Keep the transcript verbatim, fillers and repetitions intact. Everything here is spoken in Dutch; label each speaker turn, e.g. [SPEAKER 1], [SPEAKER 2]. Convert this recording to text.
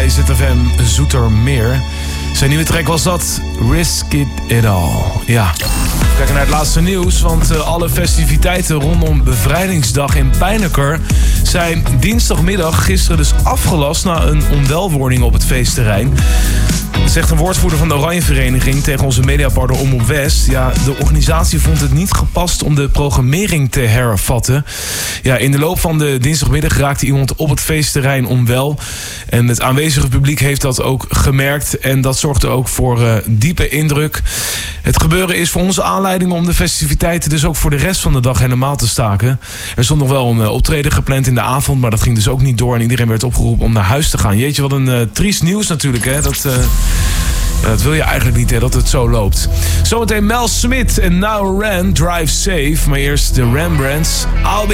[SPEAKER 1] bij Z F M Zoetermeer. Zijn nieuwe track was dat, Risk It It All. Ja, we kijken naar het laatste nieuws, want uh, alle festiviteiten rondom Bevrijdingsdag in Pijnacker zijn dinsdagmiddag gisteren dus afgelast na een onwelwording op het feestterrein. Dat zegt een woordvoerder van de Oranjevereniging tegen onze mediapartner Omroep West. Ja, de organisatie vond het niet gepast om de programmering te hervatten. Ja, in de loop van de dinsdagmiddag raakte iemand op het feestterrein onwel. En het aanwezige publiek heeft dat ook gemerkt. En dat zorgde ook voor uh, diepe indruk. Het gebeuren is voor onze aanleiding om de festiviteiten dus ook voor de rest van de dag helemaal te staken. Er stond nog wel een uh, optreden gepland in de avond, maar dat ging dus ook niet door. En iedereen werd opgeroepen om naar huis te gaan. Jeetje, wat een uh, triest nieuws natuurlijk, hè. Dat... Uh, Dat wil je eigenlijk niet, hè, dat het zo loopt. Zometeen Mel Smith en Now Ran, Drive Safe. Maar eerst de Rembrandts. I'll be